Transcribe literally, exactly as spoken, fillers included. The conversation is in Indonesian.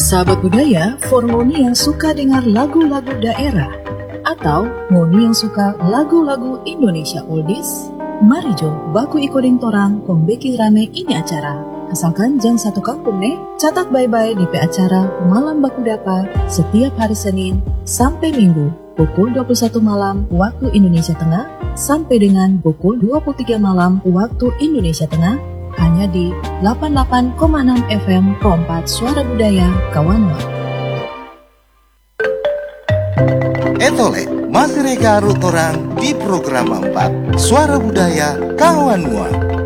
Sahabat budaya, for Ngoni yang suka dengar lagu-lagu daerah atau Ngoni yang suka lagu-lagu Indonesia oldies, mari jo baku ikoding torang pembeki rame ini acara. Asalkan jang satu kampung nih, catat bye-bye di P acara Malam Baku Dapa setiap hari Senin sampai Minggu pukul dua puluh satu malam waktu Indonesia Tengah sampai dengan pukul dua puluh tiga malam waktu Indonesia Tengah, hanya di delapan puluh delapan koma enam F M Kompas Suara Budaya Kawanwa. Etole, masih reka rutorang di program empat Suara Budaya Kawanwa.